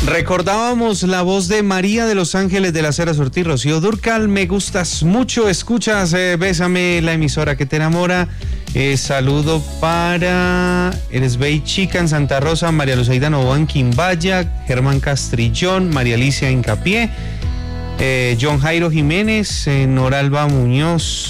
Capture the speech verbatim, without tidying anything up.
Recordábamos la voz de María de Los Ángeles de las Heras Ortiz, Rocío Dúrcal. Me gustas mucho, escuchas, eh, bésame, la emisora que te enamora. Eh, saludo para Eresbey Chica en Santa Rosa, María Luceida Novoa en Quimbaya, Germán Castrillón, María Alicia Incapié, eh, John Jairo Jiménez, eh, Noralba Muñoz.